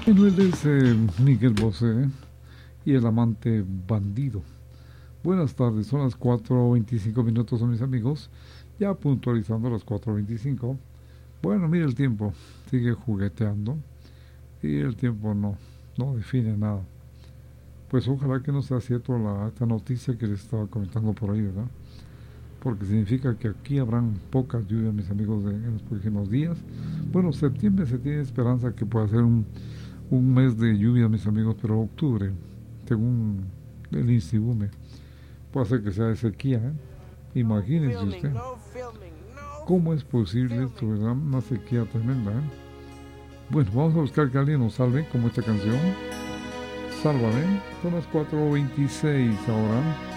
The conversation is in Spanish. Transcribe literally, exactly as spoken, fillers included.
Bueno, él es eh, Miguel Bosé y el amante bandido. Buenas tardes, son las cuatro veinticinco minutos, son mis amigos, ya puntualizando las cuatro veinticinco. Bueno, mire el tiempo, sigue jugueteando y el tiempo no, no define nada. Pues ojalá que no sea cierto la, esta noticia que les estaba comentando por ahí, ¿verdad? Porque significa que aquí habrán pocas lluvias, mis amigos, de, en los próximos días. Bueno, septiembre se tiene esperanza que pueda ser un, un mes de lluvia, mis amigos, pero octubre, según el INSIBUME, puede ser que sea de sequía, ¿eh? Imagínense usted, ¿cómo es posible esto, verdad? Una sequía tremenda, ¿eh? Bueno, vamos a buscar que alguien nos salve, como esta canción. Sálvame, son las cuatro veintiséis ahora.